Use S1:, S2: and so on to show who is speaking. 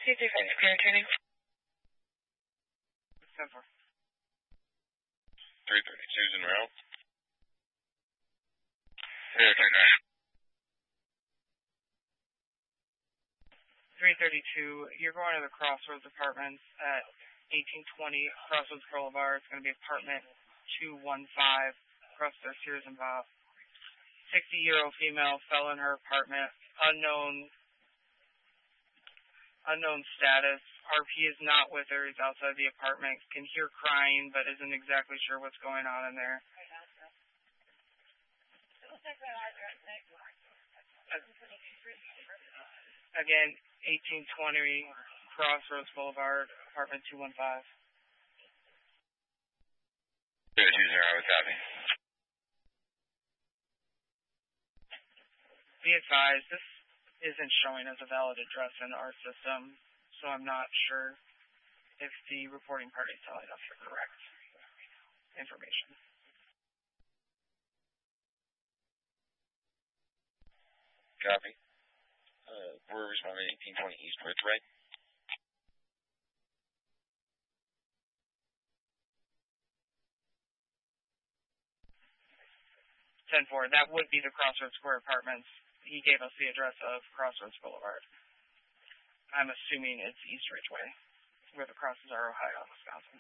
S1: Defense clear training.
S2: 10-4.
S3: 332's en route.
S2: 332, you're going to the Crossroads Apartments at 1820 Crossroads Boulevard. It's going to be apartment 215. Across their Sears and Bob. 60-year-old female fell in her apartment. Unknown status. RP is not with her. He's outside the apartment. Can hear crying, but isn't exactly sure what's going on in there. Again, 1820 Crossroads Boulevard, apartment 215.
S3: 220, what's happening?
S2: Be advised, this isn't showing as a valid address in our system, so I'm not sure if the reporting party is telling us the correct information.
S3: Copy. We're responding 1820 East Ridge, right?
S2: That would be the Crossroads Square Apartments. He gave us the address of Crossroads Boulevard. I'm assuming it's East Ridgeway, where the crosses are Ohio, Wisconsin.